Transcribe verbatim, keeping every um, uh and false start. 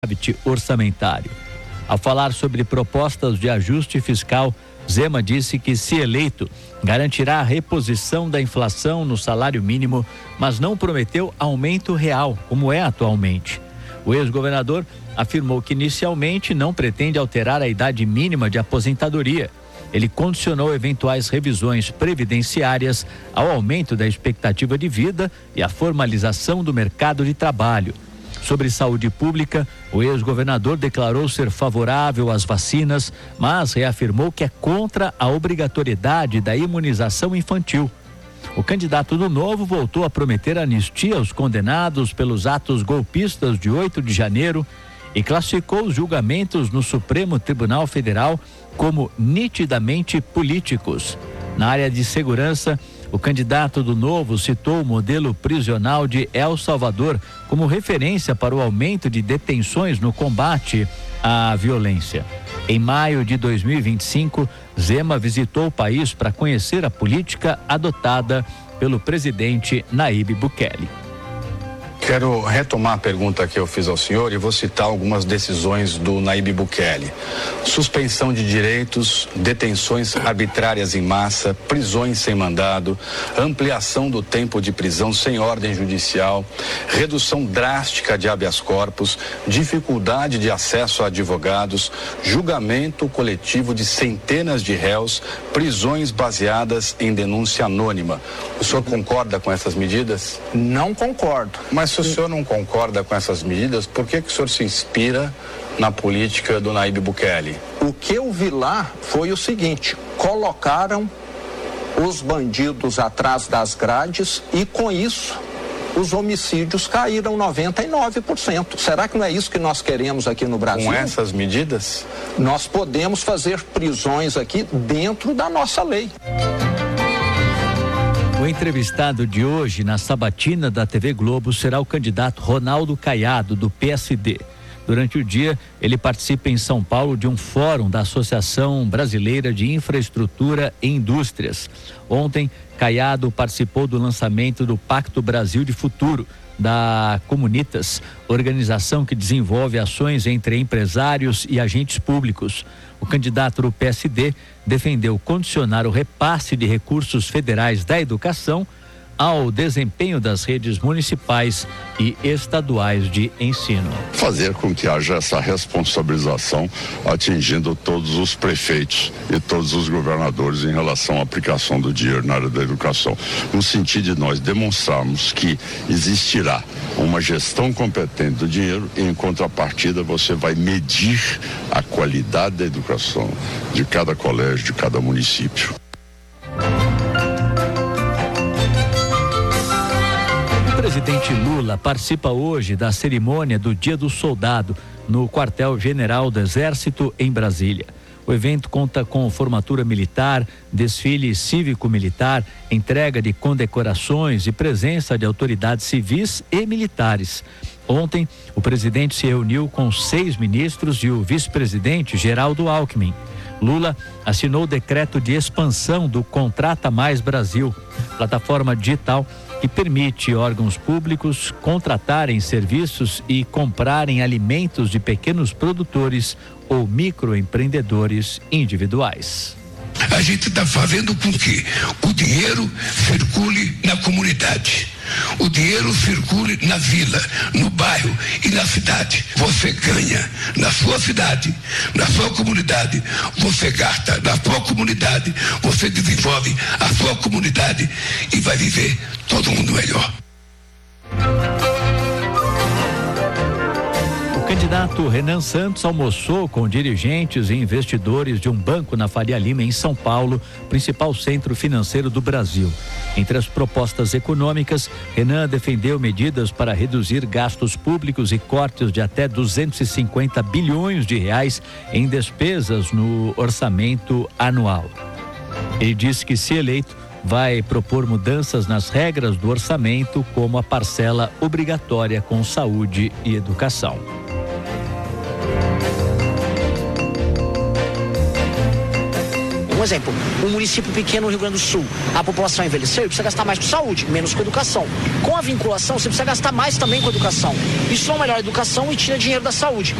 orçamentário. Ao falar sobre propostas de ajuste fiscal, Zema disse que, se eleito, garantirá a reposição da inflação no salário mínimo, mas não prometeu aumento real, como é atualmente. O ex-governador afirmou que inicialmente não pretende alterar a idade mínima de aposentadoria. Ele condicionou eventuais revisões previdenciárias ao aumento da expectativa de vida e à formalização do mercado de trabalho. Sobre saúde pública, o ex-governador declarou ser favorável às vacinas, mas reafirmou que é contra a obrigatoriedade da imunização infantil. O candidato do Novo voltou a prometer anistia aos condenados pelos atos golpistas de oito de janeiro e classificou os julgamentos no Supremo Tribunal Federal como nitidamente políticos. Na área de segurança, o candidato do Novo citou o modelo prisional de El Salvador como referência para o aumento de detenções no combate à violência. Em maio de dois mil e vinte e cinco, Zema visitou o país para conhecer a política adotada pelo presidente Nayib Bukele. Quero retomar a pergunta que eu fiz ao senhor e vou citar algumas decisões do Nayib Bukele. Suspensão de direitos, detenções arbitrárias em massa, prisões sem mandado, ampliação do tempo de prisão sem ordem judicial, redução drástica de habeas corpus, dificuldade de acesso a advogados, julgamento coletivo de centenas de réus, prisões baseadas em denúncia anônima. O senhor concorda com essas medidas? Não concordo. Mas se o senhor não concorda com essas medidas, por que, que o senhor se inspira na política do Nayib Bukele? O que eu vi lá foi o seguinte: colocaram os bandidos atrás das grades e, com isso, os homicídios caíram noventa e nove por cento. Será que não é isso que nós queremos aqui no Brasil? Com essas medidas? Nós podemos fazer prisões aqui dentro da nossa lei. O entrevistado de hoje na sabatina da T V Globo será o candidato Ronaldo Caiado, do P S D. Durante o dia, ele participa em São Paulo de um fórum da Associação Brasileira de Infraestrutura e Indústrias. Ontem, Caiado participou do lançamento do Pacto Brasil de Futuro, da Comunitas, organização que desenvolve ações entre empresários e agentes públicos. O candidato do P S D defendeu condicionar o repasse de recursos federais da educação ao desempenho das redes municipais e estaduais de ensino. Fazer com que haja essa responsabilização atingindo todos os prefeitos e todos os governadores em relação à aplicação do dinheiro na área da educação, no sentido de nós demonstrarmos que existirá uma gestão competente do dinheiro e, em contrapartida, você vai medir a qualidade da educação de cada colégio, de cada município. O presidente Lula participa hoje da cerimônia do Dia do Soldado no quartel-general do Exército em Brasília. O evento conta com formatura militar, desfile cívico-militar, entrega de condecorações e presença de autoridades civis e militares. Ontem, o presidente se reuniu com seis ministros e o vice-presidente Geraldo Alckmin. Lula assinou o decreto de expansão do Contrata Mais Brasil, plataforma digital que permite órgãos públicos contratarem serviços e comprarem alimentos de pequenos produtores ou microempreendedores individuais. A gente está fazendo com que o dinheiro circule na comunidade, o dinheiro circule na vila, no bairro e na cidade. Você ganha na sua cidade, na sua comunidade, você gasta na sua comunidade, você desenvolve a sua comunidade e vai viver todo mundo melhor. O candidato Renan Santos almoçou com dirigentes e investidores de um banco na Faria Lima, em São Paulo, principal centro financeiro do Brasil. Entre as propostas econômicas, Renan defendeu medidas para reduzir gastos públicos e cortes de até duzentos e cinquenta bilhões de reais em despesas no orçamento anual. Ele disse que, se eleito, vai propor mudanças nas regras do orçamento, como a parcela obrigatória com saúde e educação. Um exemplo, um município pequeno no Rio Grande do Sul, a população envelheceu e precisa gastar mais com saúde, menos com educação. Com a vinculação, você precisa gastar mais também com educação. Isso não melhora a educação e tira dinheiro da saúde.